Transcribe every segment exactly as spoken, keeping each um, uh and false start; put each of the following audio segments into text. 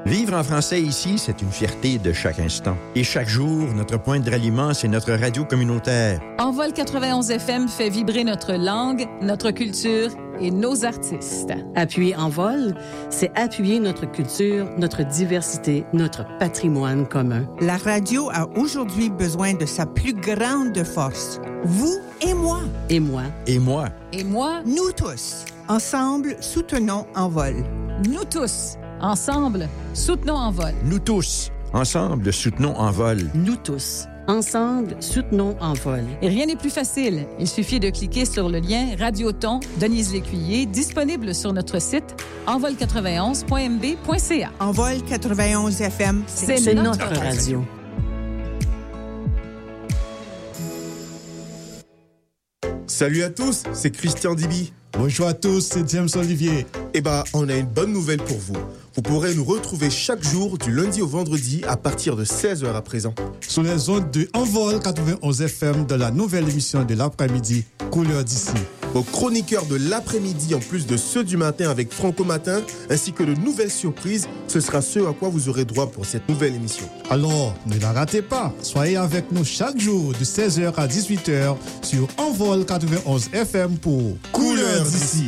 Vivre en français ici, c'est une fierté de chaque instant. Et chaque jour, notre point de ralliement, c'est notre radio communautaire. Envol quatre-vingt-onze F M fait vibrer notre langue, notre culture et nos artistes. Appuyer Envol, c'est appuyer notre culture, notre diversité, notre patrimoine commun. La radio a aujourd'hui besoin de sa plus grande force. Vous et moi. Et moi. Et moi. Et moi. Nous tous. Ensemble, soutenons Envol. Nous tous. Ensemble, soutenons Envol. Nous tous. Ensemble, soutenons Envol. Nous tous. Ensemble, soutenons Envol. Et rien n'est plus facile. Il suffit de cliquer sur le lien Radioton Denise Lécuyer, disponible sur notre site envol quatre-vingt-onze point m b point c a. Envol quatre-vingt-onze F M, c'est, c'est notre, notre radio. radio. Salut à tous, c'est Christian Dibi. Bonjour à tous, c'est James Olivier. Eh ben, on a une bonne nouvelle pour vous. Vous pourrez nous retrouver chaque jour du lundi au vendredi à partir de seize heures à présent. Sur les ondes de Envol quatre-vingt-onze F M de la nouvelle émission de l'après-midi, Couleur d'ici. Vos chroniqueurs de l'après-midi, en plus de ceux du matin avec Franco Matin, ainsi que de nouvelles surprises, ce sera ce à quoi vous aurez droit pour cette nouvelle émission. Alors, ne la ratez pas. Soyez avec nous chaque jour de seize heures à dix-huit heures sur Envol quatre-vingt-onze F M pour Couleur d'ici.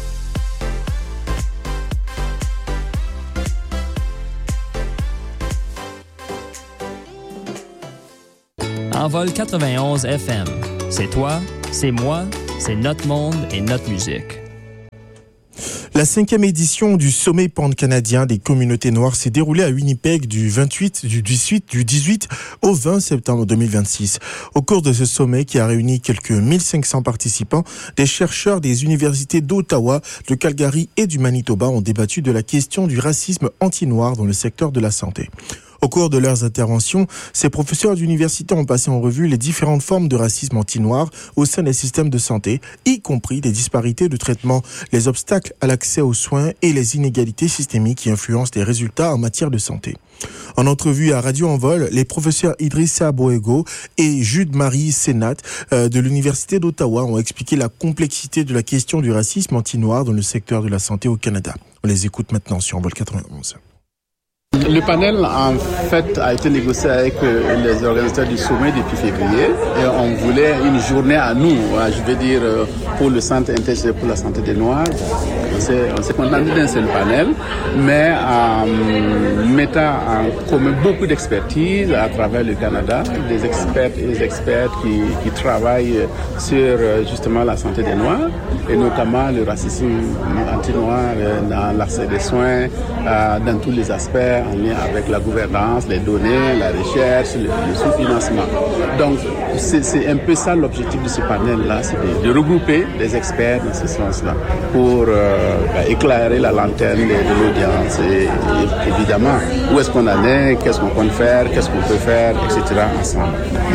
Envol quatre-vingt-onze F M. C'est toi, c'est moi, c'est notre monde et notre musique. La cinquième édition du sommet pan-canadien des communautés noires s'est déroulée à Winnipeg du vingt-huit, du dix-huit, du dix-huit au vingt septembre deux mille vingt-six. Au cours de ce sommet qui a réuni quelques mille cinq cents participants, des chercheurs des universités d'Ottawa, de Calgary et du Manitoba ont débattu de la question du racisme anti-noir dans le secteur de la santé. Au cours de leurs interventions, ces professeurs d'université ont passé en revue les différentes formes de racisme anti-noir au sein des systèmes de santé, y compris les disparités de traitement, les obstacles à l'accès aux soins et les inégalités systémiques qui influencent les résultats en matière de santé. En entrevue à Radio Envol, les professeurs Idrissa Boego et Jude-Marie Sénat euh, de l'Université d'Ottawa ont expliqué la complexité de la question du racisme anti-noir dans le secteur de la santé au Canada. On les écoute maintenant sur Envol quatre-vingt-onze. Le panel, en fait, a été négocié avec les organisateurs du sommet depuis février. Et on voulait une journée à nous, je veux dire, pour le Centre intégré pour la santé des Noirs. On s'est, on s'est contenté d'un seul panel, mais en mettant en commun beaucoup d'expertise à travers le Canada, des experts et des experts qui, qui travaillent sur justement la santé des Noirs, et notamment le racisme anti-noir dans l'accès des soins, dans tous les aspects, en lien avec la gouvernance, les données, la recherche, le, le sous-financement. Donc, c'est, c'est un peu ça l'objectif de ce panel-là, c'est de, de regrouper des experts dans ce sens-là pour euh, bah, éclairer la lanterne de, de l'audience et, et évidemment, où est-ce qu'on en est, qu'est-ce qu'on compte faire, qu'est-ce qu'on peut faire, et cetera ensemble.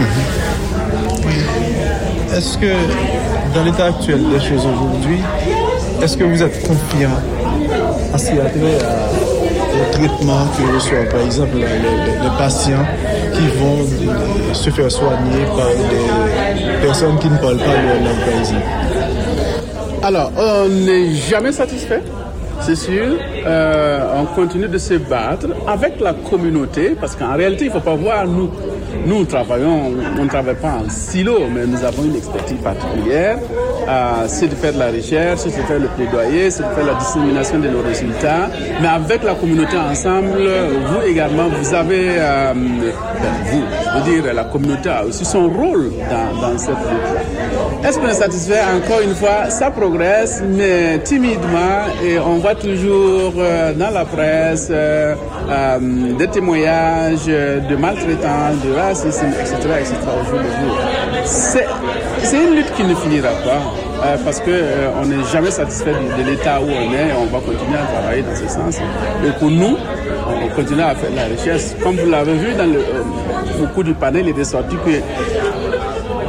Mm-hmm. Est-ce que, dans l'état actuel des choses aujourd'hui, est-ce que vous êtes confiant à ce qui a trait à le traitement que reçoivent par exemple les, les, les patients qui vont de, de se faire soigner par des personnes qui ne parlent pas leur langue par exemple? Alors, on n'est jamais satisfait, c'est sûr. Euh, on continue de se battre avec la communauté parce qu'en réalité, il ne faut pas voir nous. Nous travaillons, on ne travaille pas en silo, mais nous avons une expertise particulière. Euh, c'est de faire de la recherche, c'est de faire le plaidoyer, c'est de faire la dissémination de nos résultats. Mais avec la communauté ensemble, vous également, vous avez, euh, ben vous, je veux dire, la communauté a aussi son rôle dans, dans cette lutte. Est-ce qu'on est satisfait? Encore une fois, ça progresse, mais timidement, et on voit toujours euh, dans la presse euh, euh, des témoignages de maltraitance, de racisme, et cetera, et cetera au jour le jour. C'est, c'est une lutte qui ne finira pas, euh, parce qu'on euh, n'est jamais satisfait de, de l'état où on est, et on va continuer à travailler dans ce sens. Et pour nous, on continue à faire de la recherche. Comme vous l'avez vu dans le, euh, au cours du panel, il est sorti que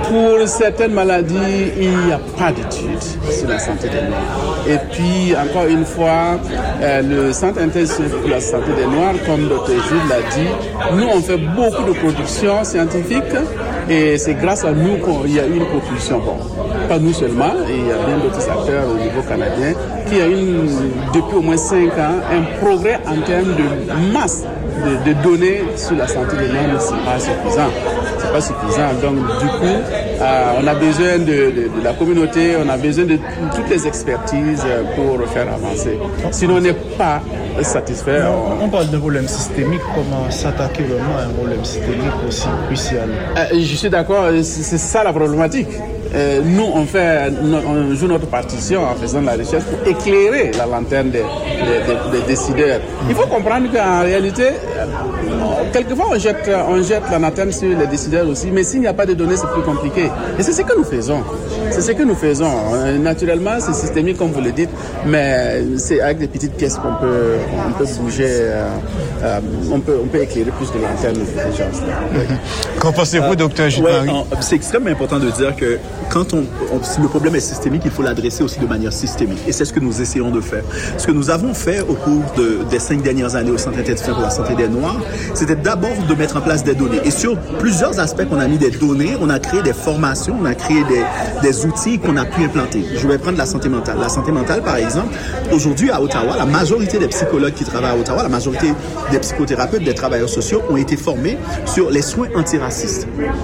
pour certaines maladies, il n'y a pas d'études sur la santé des Noirs. Et puis, encore une fois, euh, le Centre international pour la santé des Noirs, comme docteur Jules l'a dit, nous, on fait beaucoup de production scientifique et c'est grâce à nous qu'il y a eu une propulsion. Bon, pas nous seulement, il y a bien d'autres acteurs au niveau canadien qui a une, depuis au moins cinq ans, un progrès en termes de masse de, de données sur la santé des Noirs, mais ce n'est pas suffisant. C'est pas suffisant. Donc, du coup, euh, on a besoin de, de, de la communauté, on a besoin de toutes les expertises pour faire avancer. Sinon, on n'est pas satisfait. On, on parle de problème systémique. Comment s'attaquer vraiment à un problème systémique aussi crucial? Euh, je suis d'accord, c'est ça la problématique. Euh, nous, on, fait, on joue notre partition en faisant de la recherche pour éclairer la lanterne des, des, des, des décideurs. Il faut comprendre qu'en réalité, euh, quelquefois on jette, on jette la lanterne sur les décideurs aussi, mais s'il n'y a pas de données, c'est plus compliqué. Et c'est ce que nous faisons. C'est ce que nous faisons. Naturellement, c'est systémique, comme vous le dites, mais c'est avec des petites pièces qu'on peut, on peut bouger, euh, euh, on, peut, on peut éclairer plus de lanternes sur ces gens-là. Qu'en pensez-vous, euh, docteur Gilles? Ouais, c'est extrêmement important de dire que quand on, on, si le problème est systémique, il faut l'adresser aussi de manière systémique. Et c'est ce que nous essayons de faire. Ce que nous avons fait au cours de, des cinq dernières années au Centre international pour la santé des Noirs, c'était d'abord de mettre en place des données. Et sur plusieurs aspects qu'on a mis des données, on a créé des formations, on a créé des, des outils qu'on a pu implanter. Je vais prendre la santé mentale. La santé mentale, par exemple, aujourd'hui à Ottawa, la majorité des psychologues qui travaillent à Ottawa, la majorité des psychothérapeutes, des travailleurs sociaux ont été formés sur les soins antiracistes.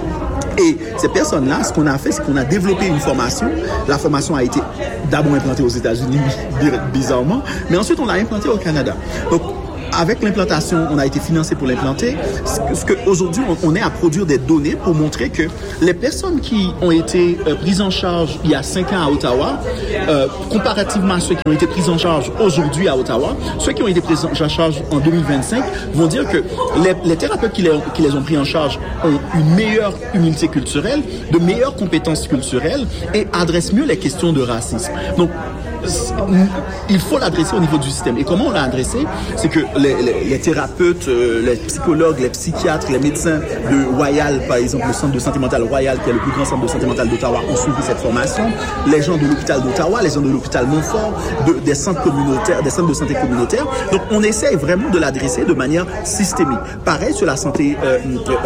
Et ces personnes-là, ce qu'on a fait, c'est qu'on a développé une formation. La formation a été d'abord implantée aux États-Unis, bizarrement, mais ensuite on l'a implantée au Canada. Donc, avec l'implantation, on a été financé pour l'implanter. Ce qu'aujourd'hui, on, on est à produire des données pour montrer que les personnes qui ont été euh, prises en charge il y a cinq ans à Ottawa, euh, comparativement à ceux qui ont été pris en charge aujourd'hui à Ottawa, ceux qui ont été pris en charge en deux mille vingt-cinq vont dire que les, les thérapeutes qui les, qui les ont pris en charge ont une meilleure humilité culturelle, de meilleures compétences culturelles et adressent mieux les questions de racisme. Donc, il faut l'adresser au niveau du système. Et comment on l'a adressé? C'est que les, les, les thérapeutes, euh, les psychologues, les psychiatres, les médecins de Royal, par exemple, le centre de santé mentale Royal, qui est le plus grand centre de santé mentale d'Ottawa, ont suivi cette formation. Les gens de l'hôpital d'Ottawa, les gens de l'hôpital Montfort, de, des centres communautaires, des centres de santé communautaires. Donc, on essaye vraiment de l'adresser de manière systémique. Pareil sur la santé euh,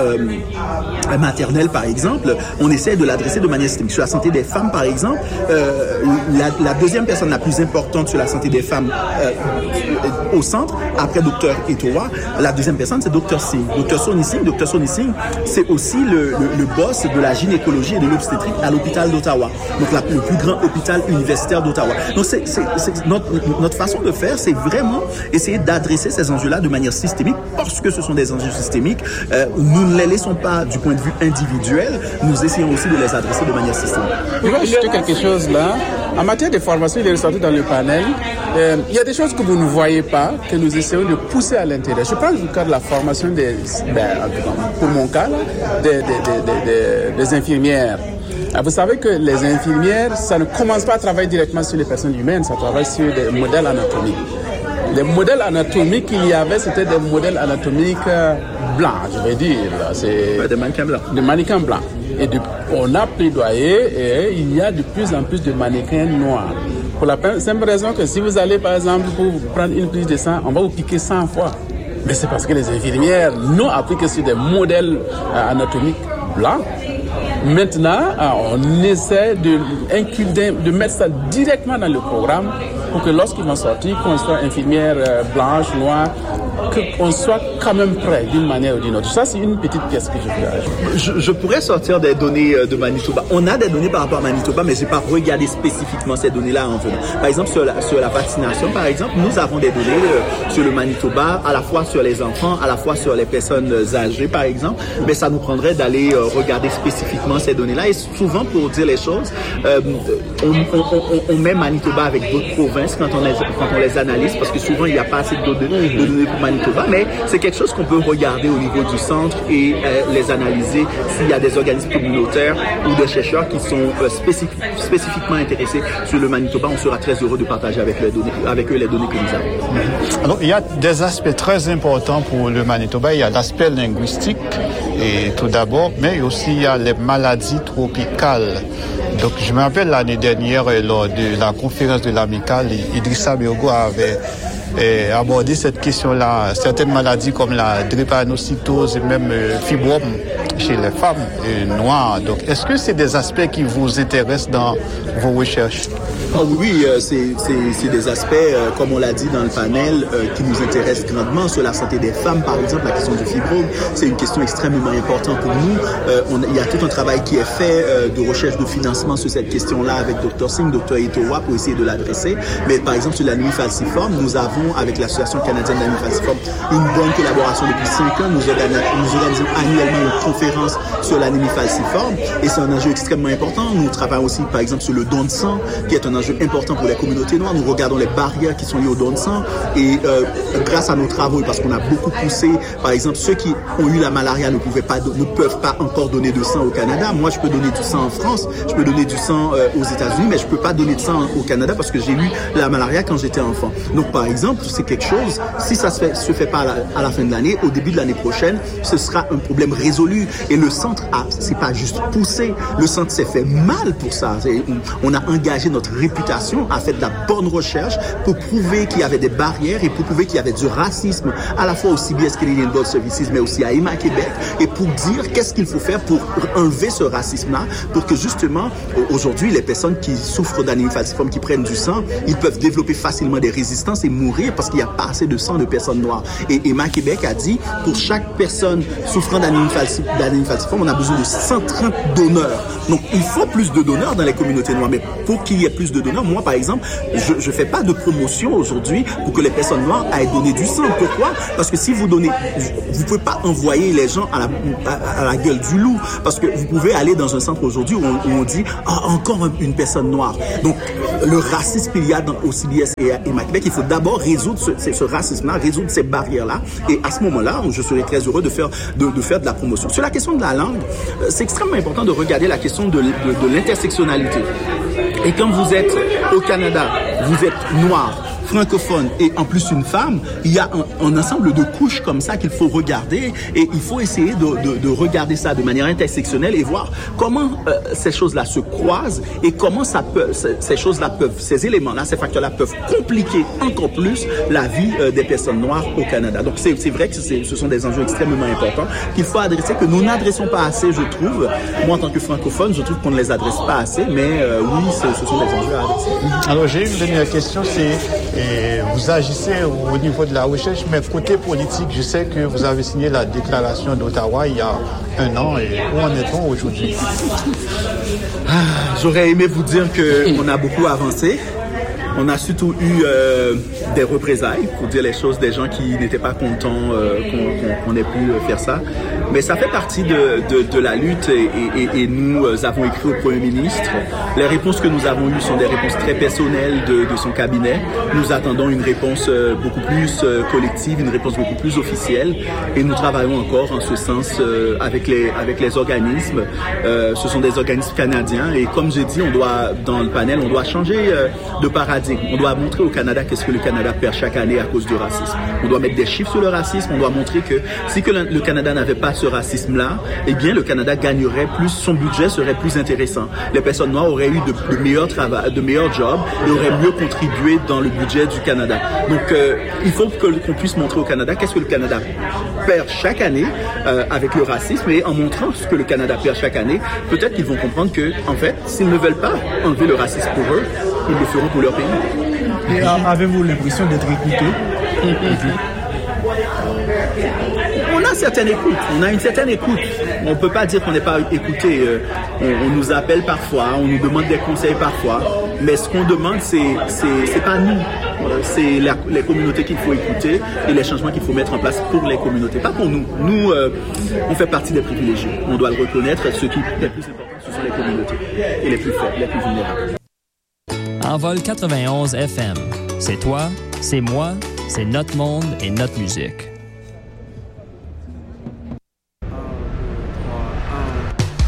euh, maternelle, par exemple, on essaye de l'adresser de manière systémique. Sur la santé des femmes, par exemple, euh, la, la deuxième personne la plus importante sur la santé des femmes euh, au centre, après docteur Etowa, la deuxième personne, c'est docteur Singh. docteur Sony Singh, docteur Sony Singh, c'est aussi le, le, le boss de la gynécologie et de l'obstétrique à l'hôpital d'Ottawa. Donc, la, le plus grand hôpital universitaire d'Ottawa. Donc, c'est, c'est, c'est notre, notre façon de faire, c'est vraiment essayer d'adresser ces enjeux-là de manière systémique, parce que ce sont des enjeux systémiques. Euh, nous ne les laissons pas du point de vue individuel, nous essayons aussi de les adresser de manière systémique. Je vais ajouter quelque chose là. En matière de formation, il est ressorti dans le panel. Euh, il y a des choses que vous ne voyez pas, que nous essayons de pousser à l'intérieur. Je parle du cas de la formation des, ben, pour mon cas, là, des, des, des, des, des infirmières. Vous savez que les infirmières, ça ne commence pas à travailler directement sur les personnes humaines, ça travaille sur des modèles anatomiques. Les modèles anatomiques qu'il y avait, c'était des modèles anatomiques blancs, je vais dire. C'est des mannequins blancs. Des mannequins blancs. Et de, on a plaidoyé et il y a de plus en plus de mannequins noirs. Pour la simple raison que si vous allez, par exemple, pour prendre une prise de sang, on va vous piquer cent fois. Mais c'est parce que les infirmières n'ont appris que sur des modèles euh, anatomiques blancs. Maintenant, on essaie de, de mettre ça directement dans le programme pour que lorsqu'ils vont sortir, qu'on soit infirmière blanche, noire, qu'on soit quand même prêt d'une manière ou d'une autre. Ça, c'est une petite pièce que je peux ajouter. Je, je pourrais sortir des données de Manitoba. On a des données par rapport à Manitoba, mais je n'ai pas regardé spécifiquement ces données-là en venant. Par exemple, sur la, sur la vaccination, par exemple, nous avons des données euh, sur le Manitoba, à la fois sur les enfants, à la fois sur les personnes âgées, par exemple, mais ça nous prendrait d'aller euh, regarder spécifiquement ces données-là. Et souvent, pour dire les choses, euh, on, on, on, on met Manitoba avec d'autres provinces quand on, les, quand on les analyse, parce que souvent, il n'y a pas assez de données, de données pour Manitoba. Manitoba, mais c'est quelque chose qu'on peut regarder au niveau du centre et euh, les analyser s'il y a des organismes communautaires ou des chercheurs qui sont euh, spécifiques, spécifiquement intéressés sur le Manitoba. On sera très heureux de partager avec, les données, avec eux les données que nous avons. Alors, il y a des aspects très importants pour le Manitoba. Il y a l'aspect linguistique, et tout d'abord, mais aussi il y a les maladies tropicales. Donc, je me rappelle l'année dernière, lors de la conférence de l'Amicale, Idrissa Bergo avait eh, abordé cette question-là. Certaines maladies comme la drépanocytose et même euh, fibrome chez les femmes euh, noires. Donc, est-ce que c'est des aspects qui vous intéressent dans vos recherches? Oh oui, euh, c'est, c'est, c'est des aspects, euh, comme on l'a dit dans le panel, euh, qui nous intéressent grandement. Sur la santé des femmes, par exemple, la question du fibrome, c'est une question extrêmement importante pour nous. Euh, on, il y a tout un travail qui est fait euh, de recherche de financement sur cette question-là avec docteur Singh, docteur Etowa, pour essayer de l'adresser. Mais par exemple, sur l'anémie falciforme, nous avons, avec l'Association canadienne d'anémie falciforme, une bonne collaboration depuis cinq ans. Nous, organi- nous organisons annuellement une conférence sur l'anémie falciforme et c'est un enjeu extrêmement important. Nous travaillons aussi, par exemple, sur le don de sang, qui est un enjeu important pour les communautés noires. Nous regardons les barrières qui sont liées au don de sang et euh, grâce à nos travaux, parce qu'on a beaucoup poussé, par exemple, ceux qui ont eu la malaria ne pouvaient pas, ne peuvent pas encore donner de sang au Canada. Moi, je peux donner du sang en France, je peux donner du sang euh, aux États-Unis, mais je peux pas donner de sang au Canada parce que j'ai eu la malaria quand j'étais enfant. Donc, par exemple, c'est quelque chose, si ça se fait, se fait pas à la, à la fin de l'année, au début de l'année prochaine, ce sera un problème résolu. Et le centre a, c'est pas juste poussé, le centre s'est fait mal pour ça. C'est, on a engagé notre réputation, a fait de la bonne recherche pour prouver qu'il y avait des barrières et pour prouver qu'il y avait du racisme à la fois au C B S Canadian Blood Services mais aussi à Emma Québec et pour dire qu'est-ce qu'il faut faire pour enlever ce racisme-là pour que justement aujourd'hui les personnes qui souffrent d'anémie falciforme, qui prennent du sang, ils peuvent développer facilement des résistances et mourir parce qu'il n'y a pas assez de sang de personnes noires. Et Emma Québec a dit pour chaque personne souffrant d'anémie falciforme, d'anémie falciforme, on a besoin de cent trente donneurs. Donc il faut plus de donneurs dans les communautés noires, mais pour qu'il y ait plus de donneurs, moi par exemple, je ne fais pas de promotion aujourd'hui pour que les personnes noires aillent donner du sang. Pourquoi? Parce que si vous donnez, vous ne pouvez pas envoyer les gens à la, à, à la gueule du loup, parce que vous pouvez aller dans un centre aujourd'hui où on, où on dit ah, encore une personne noire. Donc le racisme qu'il y a dans, au C B S et à Emma Québec, il faut d'abord résoudre ce, ce racisme-là, résoudre ces barrières-là, et à ce moment-là, je serai très heureux de faire de, de faire de la promotion. Sur la question de la langue, c'est extrêmement important de regarder la question de, de, de l'intersectionnalité. Et quand vous êtes au Canada, vous êtes noir, francophone et en plus une femme, il y a un, un ensemble de couches comme ça qu'il faut regarder et il faut essayer de, de, de regarder ça de manière intersectionnelle et voir comment euh, ces choses-là se croisent et comment ça peut, ces, ces choses-là peuvent, ces éléments-là, ces facteurs-là peuvent compliquer encore plus la vie euh, des personnes noires au Canada. Donc c'est, c'est vrai que c'est, ce sont des enjeux extrêmement importants qu'il faut adresser, que nous n'adressons pas assez, je trouve. Moi, en tant que francophone, je trouve qu'on ne les adresse pas assez, mais euh, oui, ce sont des enjeux à adresser. Alors j'ai une dernière question, c'est et vous agissez au niveau de la recherche, mais côté politique, je sais que vous avez signé la déclaration d'Ottawa il y a un an. Et où en est-on aujourd'hui? Ah, j'aurais aimé vous dire qu'on a beaucoup avancé. On a surtout eu euh, des représailles, pour dire les choses, des gens qui n'étaient pas contents euh, qu'on, qu'on, qu'on ait pu faire ça. Mais ça fait partie de, de, de la lutte et, et, et nous avons écrit au Premier ministre. Les réponses que nous avons eues sont des réponses très personnelles de, de son cabinet. Nous attendons une réponse beaucoup plus collective, une réponse beaucoup plus officielle. Et nous travaillons encore en ce sens euh, avec, les, avec les organismes. Euh, ce sont des organismes canadiens. Et comme j'ai dit, on doit, dans le panel, on doit changer euh, de paradigme. On doit montrer au Canada qu'est-ce que le Canada perd chaque année à cause du racisme. On doit mettre des chiffres sur le racisme. On doit montrer que si que le Canada n'avait pas ce racisme-là, eh bien, le Canada gagnerait plus, son budget serait plus intéressant. Les personnes noires auraient eu de, de meilleurs travaux, de meilleurs jobs et auraient mieux contribué dans le budget du Canada. Donc, euh, il faut que, qu'on puisse montrer au Canada qu'est-ce que le Canada perd chaque année euh, avec le racisme et en montrant ce que le Canada perd chaque année, peut-être qu'ils vont comprendre que, en fait, s'ils ne veulent pas enlever le racisme pour eux, ils le feront pour leur pays. Et avez-vous l'impression d'être écouté? On a une certaine écoute, on a une certaine écoute. On ne peut pas dire qu'on n'est pas écouté. On, on nous appelle parfois, on nous demande des conseils parfois, mais ce qu'on demande, c'est, c'est, c'est pas nous. C'est la, les communautés qu'il faut écouter et les changements qu'il faut mettre en place pour les communautés, pas pour nous. Nous, euh, on fait partie des privilégiés. On doit le reconnaître. Ce qui est le plus important, ce sont les communautés et les plus faibles, les plus vulnérables. Envol quatre-vingt-onze F M. C'est toi, c'est moi, c'est notre monde et notre musique.